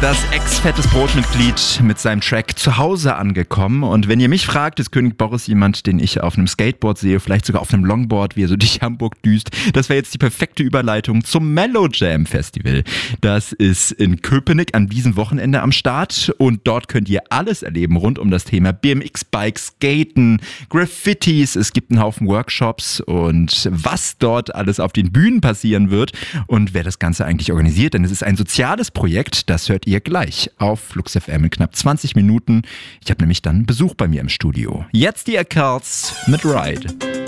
Das Ex-Fettes Brotmitglied mit seinem Track zu Hause angekommen. Und wenn ihr mich fragt, ist König Boris jemand, den ich auf einem Skateboard sehe, vielleicht sogar auf einem Longboard, wie er so durch Hamburg düst. Das wäre jetzt die perfekte Überleitung zum Mellow Jam Festival. Das ist in Köpenick an diesem Wochenende am Start. Und dort könnt ihr alles erleben rund um das Thema BMX-Bikes, Skaten, Graffitis. Es gibt einen Haufen Workshops und was dort alles auf den Bühnen passieren wird und wer das Ganze eigentlich organisiert. Denn es ist ein soziales Projekt, das hört ihr gleich auf Flux FM in knapp 20 Minuten. Ich habe nämlich dann Besuch bei mir im Studio. Jetzt die Accounts mit Ride.